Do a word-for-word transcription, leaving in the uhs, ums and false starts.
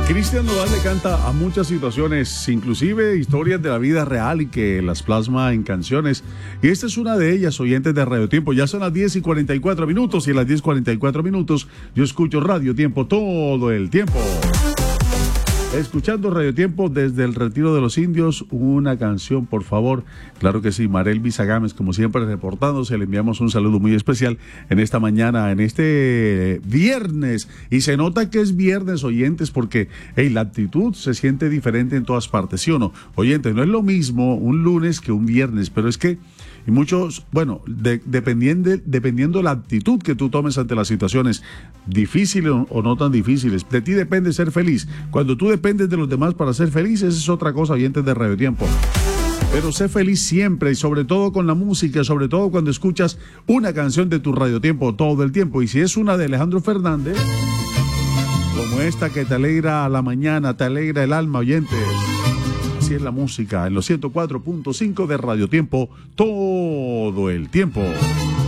Cristian Nodal le canta a muchas situaciones, inclusive historias de la vida real y que las plasma en canciones. Y esta es una de ellas, oyentes de Radio Tiempo. Ya son las diez y cuarenta y cuatro minutos y a las diez y cuarenta y cuatro minutos yo escucho Radio Tiempo todo el tiempo. Escuchando Radio Tiempo desde el Retiro de los Indios, una canción, por favor. Claro que sí, Marelvis Gámez, como siempre, reportándose. Le enviamos un saludo muy especial en esta mañana, en este viernes. Y se nota que es viernes, oyentes, porque hey, la actitud se siente diferente en todas partes, ¿sí o no? Oyentes, no es lo mismo un lunes que un viernes, pero es que y muchos, bueno, de, dependiendo, dependiendo la actitud que tú tomes ante las situaciones, difíciles o, o no tan difíciles, de ti depende ser feliz. Cuando tú dependes de los demás para ser feliz, esa es otra cosa, oyentes de Radio Tiempo. Pero sé feliz siempre y sobre todo con la música, sobre todo cuando escuchas una canción de tu Radio Tiempo todo el tiempo. Y si es una de Alejandro Fernández, como esta que te alegra la mañana, te alegra el alma, oyentes. Así es la música en los ciento cuatro punto cinco de Radio Tiempo todo el tiempo.